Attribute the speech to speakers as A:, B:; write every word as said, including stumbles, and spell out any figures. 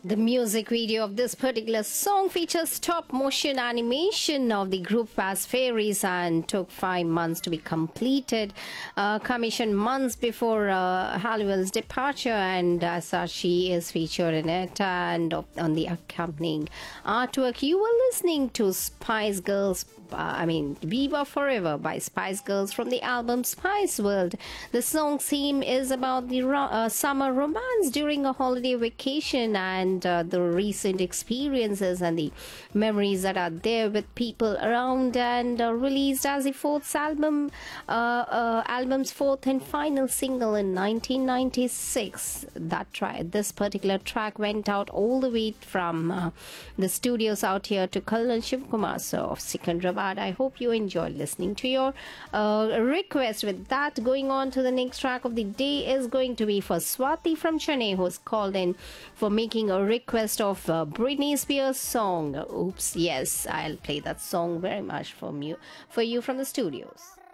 A: The music video of this particular song features stop motion animation of the group as fairies and took five months to be completed, uh, commissioned months before uh, Halliwell's departure, and as such, she is featured in it. And on the accompanying artwork, you were listening to Spice Girls. Uh, I mean, Viva Forever by Spice Girls from the album Spice World. The song theme is about the ro- uh, summer romance during a holiday vacation and uh, the recent experiences and the memories that are there with people around. And uh, released as the fourth album, uh, uh, album's fourth and final single in nineteen ninety-six. That track, this particular track went out all the way from uh, the studios out here to Kalyan Shivkumar so of Secunderabad. I hope you enjoyed listening to your uh, request. With that, going on to the next track of the day is going to be for Swati from Chennai, who's called in for making a request of uh, Britney Spears' song. Oops, yes, I'll play that song very much from you, for you from the studios.